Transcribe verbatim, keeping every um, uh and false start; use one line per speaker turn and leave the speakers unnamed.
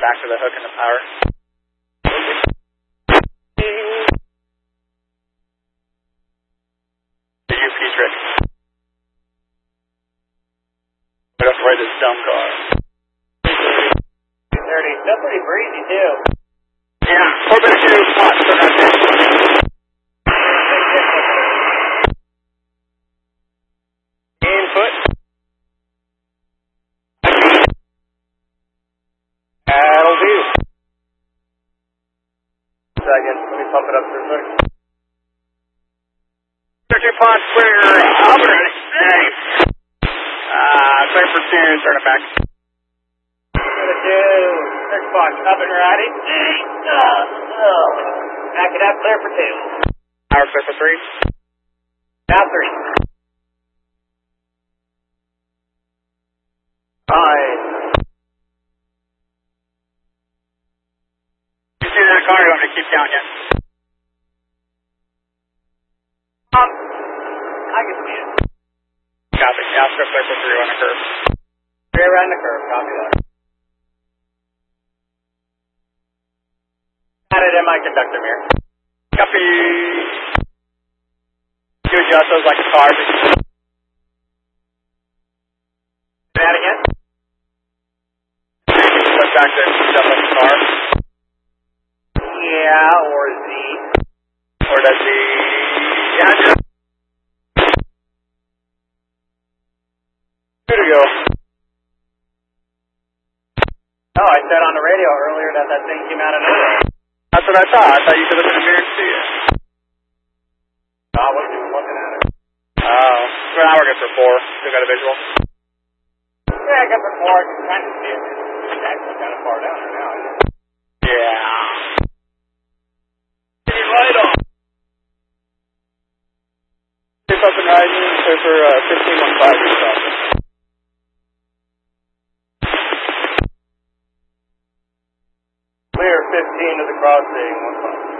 back to the hook and the power. The U P trick. Get up right this dumb car.
two thirty, still pretty breezy too.
Yeah, four minute two spots for that day. Input. That'll do.
Second, let me pump it up for a second.
thirty-two pots clear. I'll be ready. Safe. Ah, clear for two. Turn it back.
Gonna do thirty pots up and ready. Oh, oh. Back it up, clear for two.
Power clear for three.
Now three. Five.
You see that car? You want me to keep down yet?
Um, I can see it.
Copy. Yeah, I'll clear for three on the curve.
Three around the curve, copy that. Add it in my conductor mirror.
Copy. You adjust those like a car.
Say that again?
Put back there, adjust like a car.
Yeah, or Z.
Or does the... Yeah, just... Good to go.
Oh, I said on the radio earlier that that thing came out of nowhere.
That's what I thought. I thought you could look in the mirror and see it.
Oh, I wasn't even looking at it.
Oh. Well, now we're good for four. Still got a visual.
Yeah, I got the four. I can kind of see it. It's actually kind of far down there now.
Yeah. Get your light on. Pick up and riding. Clear for uh, fifteen one five.
Clear fifteen to the crossing. One five.